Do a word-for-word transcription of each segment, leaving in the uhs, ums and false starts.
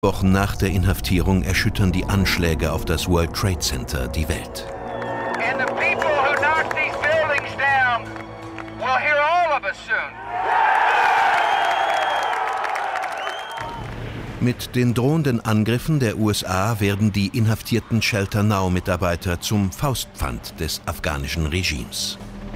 Wochen nach der Inhaftierung erschüttern die Anschläge auf das World Trade Center die Welt. Mit den drohenden Angriffen der U S A werden die inhaftierten Shelter Now-Mitarbeiter zum Faustpfand des afghanischen Regimes.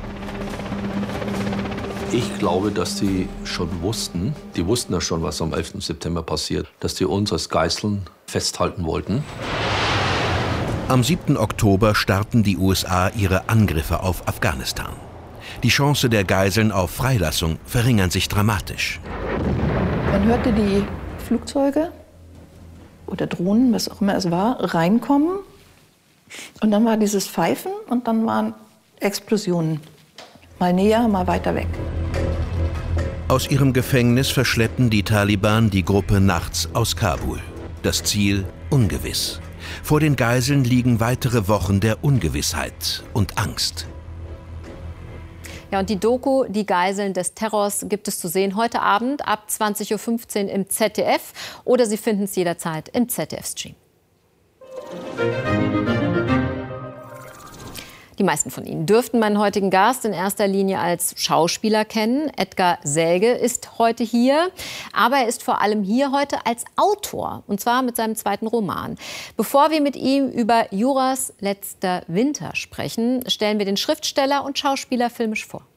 Ich glaube, dass die schon wussten, die wussten ja schon, was am elften September passiert, dass die uns als Geiseln festhalten wollten. Am siebten Oktober starten die U S A ihre Angriffe auf Afghanistan. Die Chance der Geiseln auf Freilassung verringern sich dramatisch. Man hörte die Flugzeuge oder Drohnen, was auch immer es war, reinkommen. Und dann war dieses Pfeifen und dann waren Explosionen. Mal näher, mal weiter weg. Aus ihrem Gefängnis verschleppen die Taliban die Gruppe nachts aus Kabul. Das Ziel ungewiss. Vor den Geiseln liegen weitere Wochen der Ungewissheit und Angst. Ja, und die Doku Die Geiseln des Terrors gibt es zu sehen heute Abend ab zwanzig Uhr fünfzehn im Z D F oder Sie finden es jederzeit im Z D F-Stream. Die meisten von Ihnen dürften meinen heutigen Gast in erster Linie als Schauspieler kennen. Edgar Selge ist heute hier, aber er ist vor allem hier heute als Autor, und zwar mit seinem zweiten Roman. Bevor wir mit ihm über Juras letzter Winter sprechen, stellen wir den Schriftsteller und Schauspieler filmisch vor.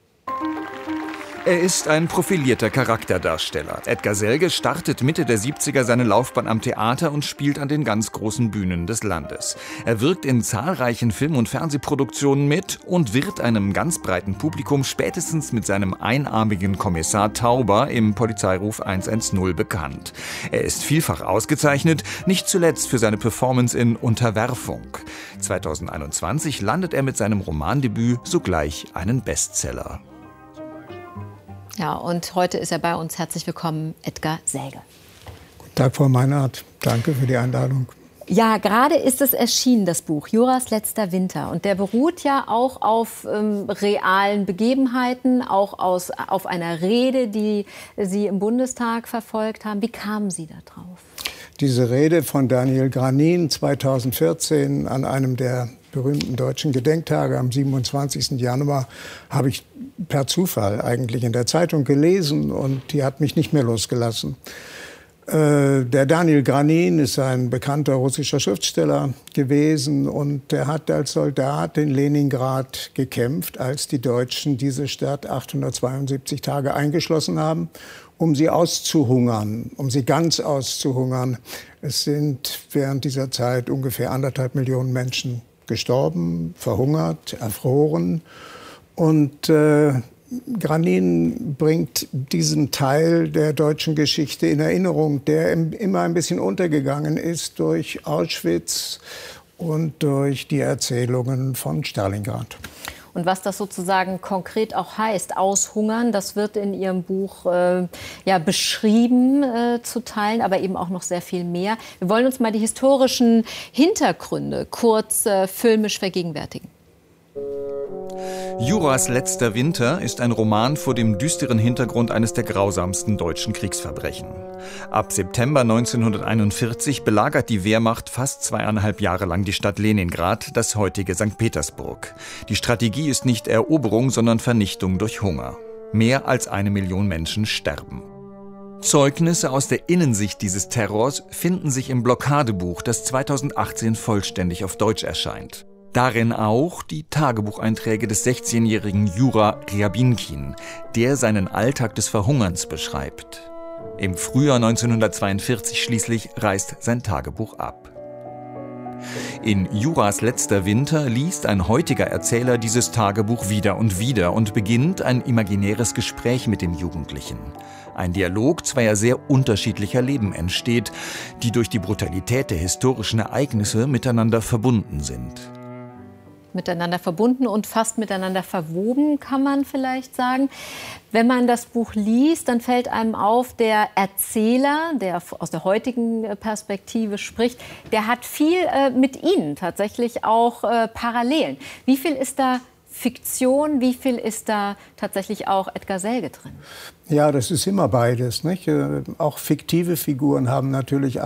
Er ist ein profilierter Charakterdarsteller. Edgar Selge startet Mitte der siebziger seine Laufbahn am Theater und spielt an den ganz großen Bühnen des Landes. Er wirkt in zahlreichen Film- und Fernsehproduktionen mit und wird einem ganz breiten Publikum spätestens mit seinem einarmigen Kommissar Tauber im Polizeiruf hundertzehn bekannt. Er ist vielfach ausgezeichnet, nicht zuletzt für seine Performance in Unterwerfung. zweitausendeinundzwanzig landet er mit seinem Romandebüt sogleich einen Bestseller. Ja, und heute ist er bei uns. Herzlich willkommen, Edgar Selge. Guten Tag, Frau Meinhardt. Danke für die Einladung. Ja, gerade ist es erschienen, das Buch Juras letzter Winter. Und der beruht ja auch auf ähm, realen Begebenheiten, auch aus, auf einer Rede, die Sie im Bundestag verfolgt haben. Wie kamen Sie da drauf? Diese Rede von Daniel Granin zweitausendvierzehn an einem der berühmten deutschen Gedenktage am siebenundzwanzigsten Januar habe ich per Zufall eigentlich in der Zeitung gelesen und die hat mich nicht mehr losgelassen. Äh, der Daniel Granin ist ein bekannter russischer Schriftsteller gewesen und der hat als Soldat in Leningrad gekämpft, als die Deutschen diese Stadt achthundertzweiundsiebzig Tage eingeschlossen haben, um sie auszuhungern, um sie ganz auszuhungern. Es sind während dieser Zeit ungefähr anderthalb Millionen Menschen gestorben, verhungert, erfroren. Und äh, Granin bringt diesen Teil der deutschen Geschichte in Erinnerung, der im, immer ein bisschen untergegangen ist durch Auschwitz und durch die Erzählungen von Stalingrad. Und was das sozusagen konkret auch heißt, aushungern, das wird in Ihrem Buch äh, ja, beschrieben äh, zu Teilen, aber eben auch noch sehr viel mehr. Wir wollen uns mal die historischen Hintergründe kurz äh, filmisch vergegenwärtigen. Juras letzter Winter ist ein Roman vor dem düsteren Hintergrund eines der grausamsten deutschen Kriegsverbrechen. Ab September neunzehnhunderteinundvierzig belagert die Wehrmacht fast zweieinhalb Jahre lang die Stadt Leningrad, das heutige Sankt Petersburg. Die Strategie ist nicht Eroberung, sondern Vernichtung durch Hunger. Mehr als eine Million Menschen sterben. Zeugnisse aus der Innensicht dieses Terrors finden sich im Blockadebuch, das zweitausendachtzehn vollständig auf Deutsch erscheint. Darin auch die Tagebucheinträge des sechzehnjährigen Jura Ryabinkin, der seinen Alltag des Verhungerns beschreibt. Im Frühjahr neunzehnhundertzweiundvierzig schließlich reißt sein Tagebuch ab. In Juras letzter Winter liest ein heutiger Erzähler dieses Tagebuch wieder und wieder und beginnt ein imaginäres Gespräch mit dem Jugendlichen. Ein Dialog zweier sehr unterschiedlicher Leben entsteht, die durch die Brutalität der historischen Ereignisse miteinander verbunden sind. Miteinander verbunden und fast miteinander verwoben, kann man vielleicht sagen. Wenn man das Buch liest, dann fällt einem auf, der Erzähler, der aus der heutigen Perspektive spricht, der hat viel äh, mit Ihnen tatsächlich auch äh, Parallelen. Wie viel ist da Fiktion, wie viel ist da tatsächlich auch Edgar Selge drin? Ja, das ist immer beides, nicht? Auch fiktive Figuren haben natürlich